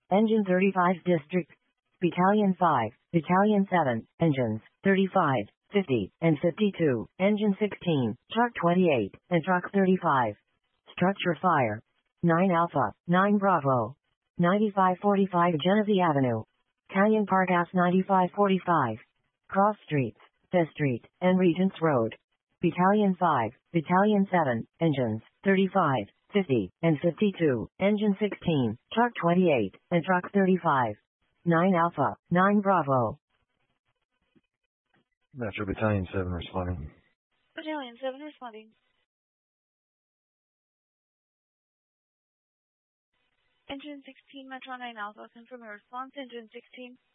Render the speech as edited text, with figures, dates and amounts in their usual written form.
Engine 35 District. Battalion 5, Battalion 7, Engines 35, 50, and 52, Engine 16, Truck 28, and Truck 35. Structure fire. 9 Alpha, 9 Bravo. 9545 Genesee Avenue. Canyon Park Ave 9545. Cross Streets, Fifth Street, and Regents Road. Battalion 5, Battalion 7, Engines 35, 50, and 52, Engine 16, Truck 28, and Truck 35. 9 Alpha, 9 Bravo. Metro Battalion 7 responding. Battalion 7 responding. Engine 16, Metro 9 Alpha, confirm a response. Engine 16.